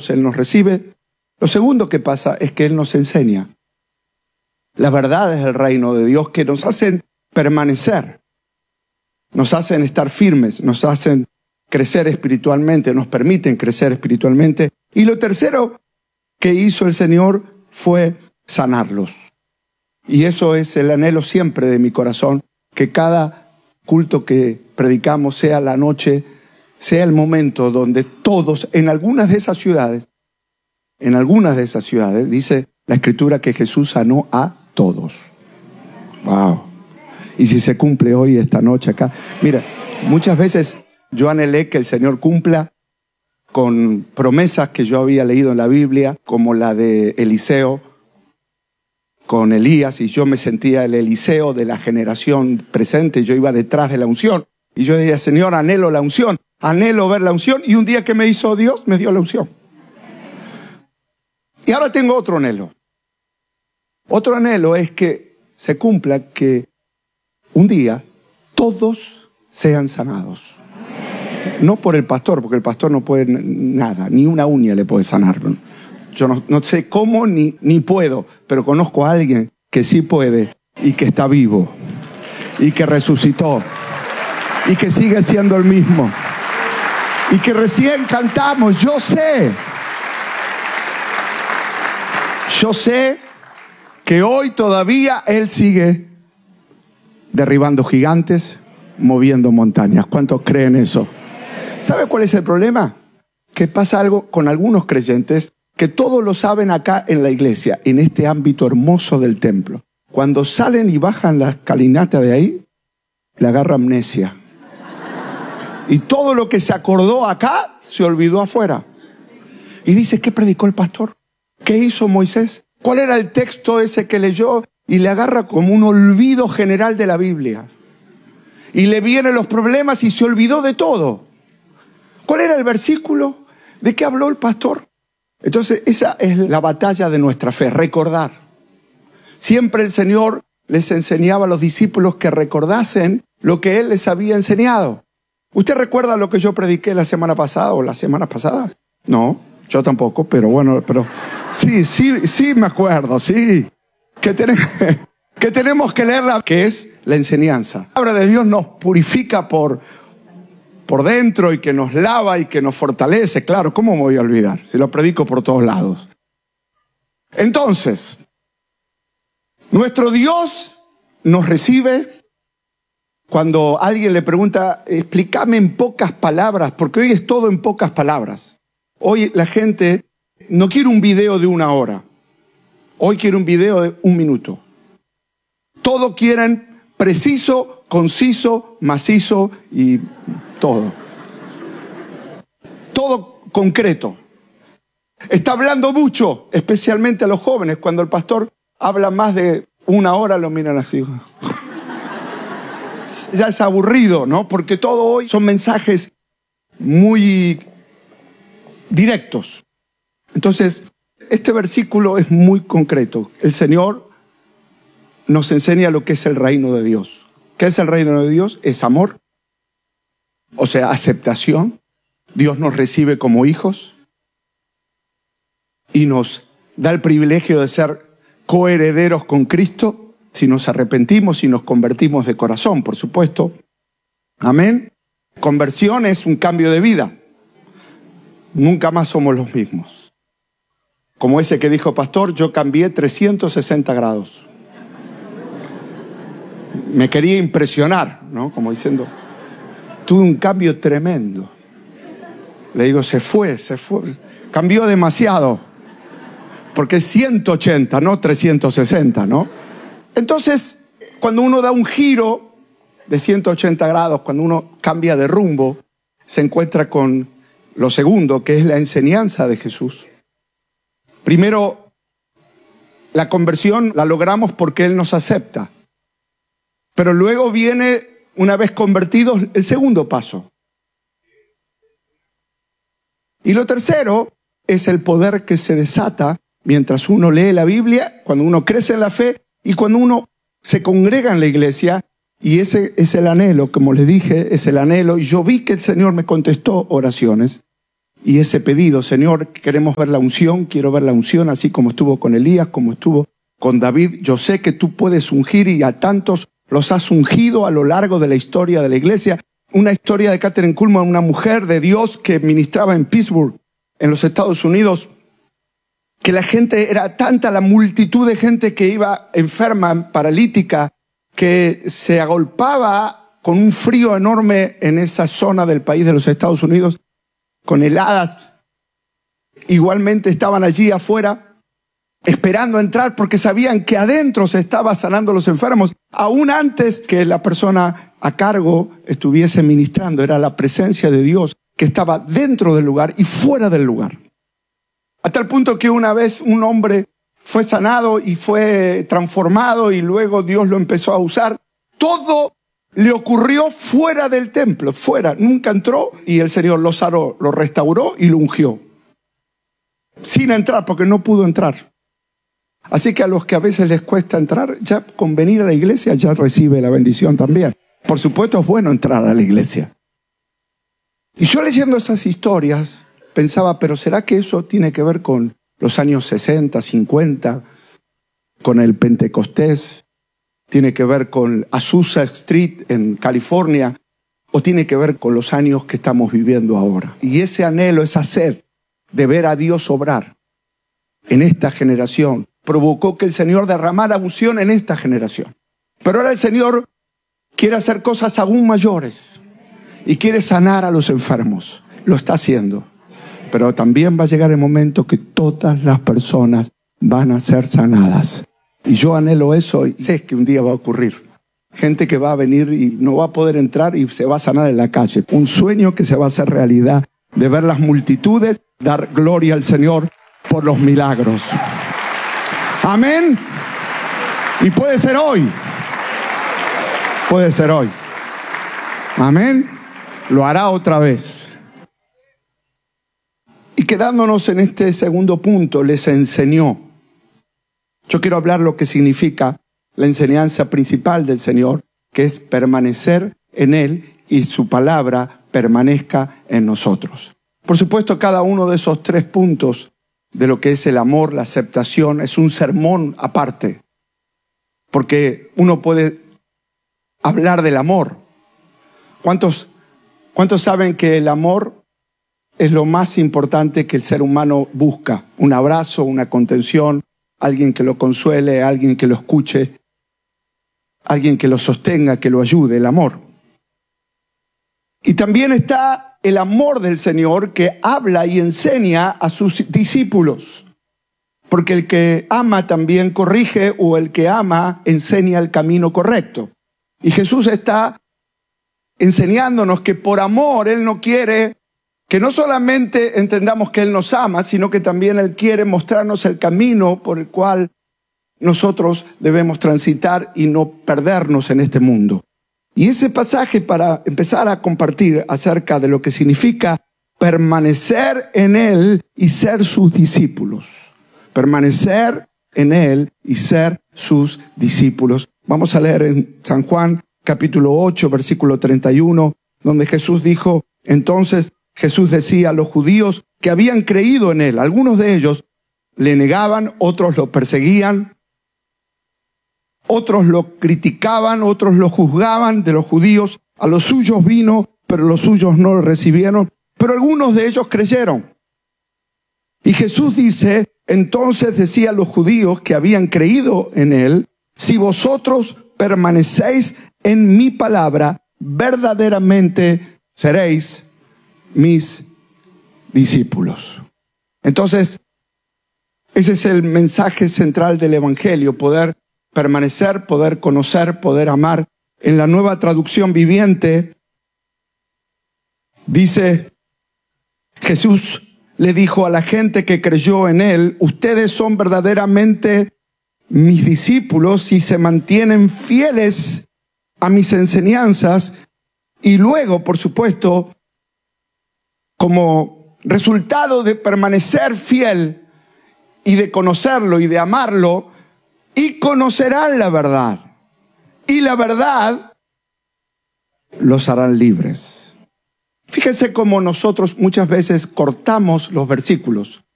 amados, Él nos recibe. Lo segundo que pasa es que Él nos enseña las verdades del reino de Dios que nos hacen permanecer, nos hacen estar firmes, nos hacen crecer espiritualmente, nos permiten crecer espiritualmente. Y lo tercero que hizo el Señor fue sanarlos. Y eso es el anhelo siempre de mi corazón, que cada culto que predicamos sea la noche, sea el momento donde todos, en algunas de esas ciudades, dice la Escritura que Jesús sanó a todos. Wow. Y si se cumple hoy, esta noche acá. Mira, muchas veces yo anhelé que el Señor cumpla con promesas que yo había leído en la Biblia, como la de Eliseo con Elías, y yo me sentía el Eliseo de la generación presente. Yo iba detrás de la unción. Y yo decía, Señor, anhelo la unción, anhelo ver la unción. Y un día que me hizo Dios, me dio la unción. Y ahora tengo otro anhelo. Otro anhelo es que se cumpla que un día todos sean sanados. No por el pastor, porque el pastor no puede nada, ni una uña le puede sanar. Yo no sé cómo ni puedo, pero conozco a alguien que sí puede y que está vivo y que resucitó y que sigue siendo el mismo y que recién cantamos. Yo sé que hoy todavía Él sigue derribando gigantes, moviendo montañas. ¿Cuántos creen eso? ¿Sabe cuál es el problema? Que pasa algo con algunos creyentes que todos lo saben acá en la iglesia, en este ámbito hermoso del templo. Cuando salen y bajan la escalinata de ahí, le agarra amnesia. Y todo lo que se acordó acá, se olvidó afuera. Y dice, ¿qué predicó el pastor? ¿Qué hizo Moisés? ¿Cuál era el texto ese que leyó? Y le agarra como un olvido general de la Biblia. Y le vienen los problemas y se olvidó de todo. ¿Cuál era el versículo? ¿De qué habló el pastor? Entonces esa es la batalla de nuestra fe, recordar. Siempre el Señor les enseñaba a los discípulos que recordasen lo que Él les había enseñado. ¿Usted recuerda lo que yo prediqué la semana pasada o las semanas pasadas? No, yo tampoco, pero bueno, sí me acuerdo, sí. Que tenemos que leerla, que es la enseñanza. La palabra de Dios nos purifica por dentro y que nos lava y que nos fortalece. Claro, ¿cómo me voy a olvidar? Si lo predico por todos lados. Entonces, nuestro Dios nos recibe cuando alguien le pregunta, explícame en pocas palabras, porque hoy es todo en pocas palabras. Hoy la gente no quiere un video de 1 hora. Hoy quiere un video de 1 minuto. Todo quieren preciso, conciso, macizo y todo. Todo concreto. Está hablando mucho, especialmente a los jóvenes. Cuando el pastor habla más de 1 hora, lo miran así. Ya es aburrido, ¿no? Porque todo hoy son mensajes muy directos. Entonces, este versículo es muy concreto. El Señor nos enseña lo que es el reino de Dios. ¿Qué es el reino de Dios? Es amor. O sea, aceptación. Dios nos recibe como hijos y nos da el privilegio de ser coherederos con Cristo si nos arrepentimos y nos convertimos de corazón, por supuesto. Amén. Conversión es un cambio de vida. Nunca más somos los mismos. Como ese que dijo pastor, yo cambié 360 grados. Me quería impresionar, ¿no? Como diciendo, tuve un cambio tremendo. Le digo, se fue. Cambió demasiado. Porque es 180, no 360, ¿no? Entonces, cuando uno da un giro de 180 grados, cuando uno cambia de rumbo, se encuentra con lo segundo, que es la enseñanza de Jesús. Primero, la conversión la logramos porque Él nos acepta. Pero luego viene, una vez convertidos, el segundo paso. Y lo tercero es el poder que se desata mientras uno lee la Biblia, cuando uno crece en la fe y cuando uno se congrega en la iglesia. Y ese es el anhelo, como les dije, es el anhelo. Y yo vi que el Señor me contestó oraciones. y ese pedido: Señor, queremos ver la unción, quiero ver la unción, así como estuvo con Elías, como estuvo con David. Yo sé que tú puedes ungir, y a tantos los has ungido a lo largo de la historia de la iglesia. Una historia de Kathryn Kuhlman, una mujer de Dios que ministraba en Pittsburgh, en los Estados Unidos, que la gente era tanta, la multitud de gente que iba enferma, paralítica, que se agolpaba con un frío enorme en esa zona del país de los Estados Unidos, con heladas. Igualmente estaban allí afuera esperando entrar, porque sabían que adentro se estaba sanando los enfermos, aún antes que la persona a cargo estuviese ministrando. Era la presencia de Dios que estaba dentro del lugar y fuera del lugar. A tal punto que una vez un hombre fue sanado y fue transformado, y luego Dios lo empezó a usar. Todo le ocurrió fuera del templo, fuera. Nunca entró, y el Señor lo sanó, lo restauró y lo ungió. Sin entrar, porque no pudo entrar. Así que a los que a veces les cuesta entrar, ya con venir a la iglesia ya recibe la bendición también. Por supuesto es bueno entrar a la iglesia. Y yo leyendo esas historias pensaba, pero ¿será que eso tiene que ver con los años 60, 50, con el Pentecostés? ¿Tiene que ver con Azusa Street en California? ¿O tiene que ver con los años que estamos viviendo ahora? Y ese anhelo, esa sed de ver a Dios obrar en esta generación, provocó que el Señor derramara unción en esta generación. Pero ahora el Señor quiere hacer cosas aún mayores y quiere sanar a los enfermos. Lo está haciendo. Pero también va a llegar el momento que todas las personas van a ser sanadas. Y yo anhelo eso, y sé que un día va a ocurrir. Gente que va a venir y no va a poder entrar y se va a sanar en la calle. Un sueño que se va a hacer realidad, de ver las multitudes dar gloria al Señor por los milagros. Amén. Y puede ser hoy. Puede ser hoy. Amén. Lo hará otra vez. Y quedándonos en este segundo punto, les enseñó. Yo quiero hablar lo que significa la enseñanza principal del Señor, que es permanecer en Él y su palabra permanezca en nosotros. Por supuesto, cada uno de esos tres puntos de lo que es el amor, la aceptación, es un sermón aparte. Porque uno puede hablar del amor. ¿Cuántos saben que el amor es lo más importante que el ser humano busca? Un abrazo, una contención, alguien que lo consuele, alguien que lo escuche, alguien que lo sostenga, que lo ayude, el amor. Y también está el amor del Señor, que habla y enseña a sus discípulos. Porque el que ama también corrige, o el que ama enseña el camino correcto. Y Jesús está enseñándonos que por amor Él no quiere que no solamente entendamos que Él nos ama, sino que también Él quiere mostrarnos el camino por el cual nosotros debemos transitar y no perdernos en este mundo. Y ese pasaje, para empezar a compartir acerca de lo que significa permanecer en Él y ser sus discípulos. Permanecer en Él y ser sus discípulos. Vamos a leer en San Juan capítulo 8, versículo 31, donde Jesús dijo: entonces Jesús decía a los judíos que habían creído en Él. Algunos de ellos le negaban, otros lo perseguían, otros lo criticaban, otros lo juzgaban de los judíos. A los suyos vino, pero los suyos no lo recibieron. Pero algunos de ellos creyeron. Y Jesús dice, entonces decía a los judíos que habían creído en Él: si vosotros permanecéis en mi palabra, verdaderamente seréis mis discípulos. Entonces, ese es el mensaje central del Evangelio: poder permanecer, poder conocer, poder amar. En la Nueva Traducción Viviente dice, Jesús le dijo a la gente que creyó en Él: ustedes son verdaderamente mis discípulos si se mantienen fieles a mis enseñanzas. Y luego, por supuesto, como resultado de permanecer fiel y de conocerlo y de amarlo, y conocerán la verdad, y la verdad los harán libres. Fíjense cómo nosotros muchas veces cortamos los versículos